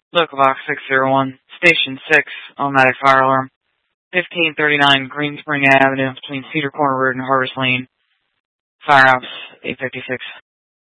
Local Box 601, Station 6, automatic fire alarm, 1539 Green Spring Avenue between Cedar Corner Road and Harvest Lane. Firehouse 856.